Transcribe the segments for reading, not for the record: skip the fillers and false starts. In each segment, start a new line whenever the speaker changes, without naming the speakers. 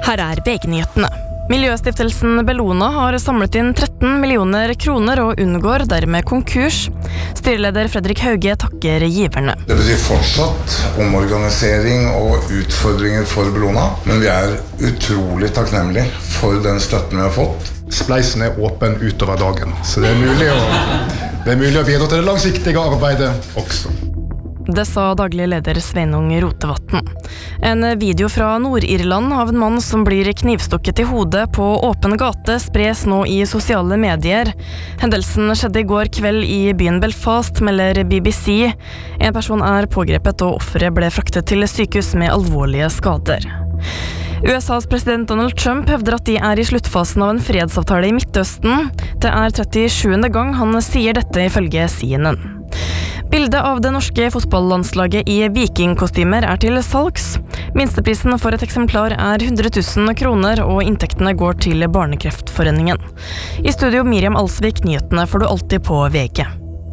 Her VG-nyhetene. Miljøstiftelsen Bellona har samlet inn 13 millioner kroner og unngår dermed konkurs. Styreleder Fredrik Hauge takker giverne.
Det betyr fortsatt omorganisering og utfordringer for Bellona, men vi utrolig takknemlige for den støtten vi har fått.
Spleisen åpen utover dagen, så det mulig å bidra til det langsiktige arbeidet også.
Det sa daglig leder Sveinung Rotevatn. En video fra Nord-Irland av en mann som blir knivstukket i hodet på åpen gate spres nå i sosiale medier. Hendelsen skjedde i går kveld i byen Belfast, melder BBC. En person pågrepet og offeret ble fraktet til sykehus med alvorlige skader. USAs president Donald Trump hevder at de i sluttfasen av en fredsavtale i Midtøsten. Det 37. gang han sier dette ifølge CNN. Bildet av det norske fotballandslaget i vikingkostymer til salgs. Minsteprisen for et eksemplar 100 000 kroner, og inntektene går til Barnekreftforeningen. I studio Miriam Alsvik, nyhetene får du alltid på VG.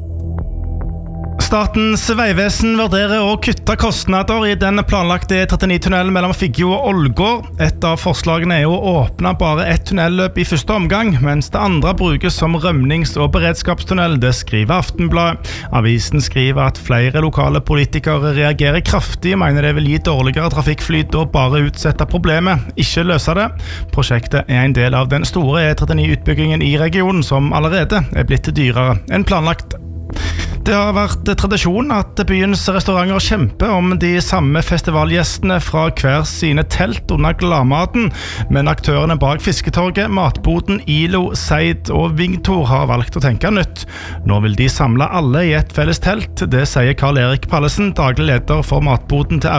Statens vegvesen vurderer å kutte kostnader i den planlagte 39-tunnelen mellom Figgjo og Ålgård. Et av forslagene å åpne bare ett tunnelløp i første omgang, mens det andre brukes som rømnings- og beredskapstunnel, det skriver Aftenbladet. Avisen skriver at flere lokale politikere reagerer kraftig og mener det vil gi dårligere trafikkflyt og bare utsette problemet, ikke løse det. Prosjektet en del av den store E39-utbyggingen i regionen, som allerede blitt dyrere enn planlagt. Det har vært tradisjon at byens restauranter kjemper om de samme festivalgjestene fra hver sine telt under gladmaten, men aktørene bak Fisketorget, Matboden, ILO, Seid og Vingtor har valgt å tenke nytt. Nå vil de samle alle i et felles telt, det sier Karl Erik Pallesen, daglig leder for Matboden til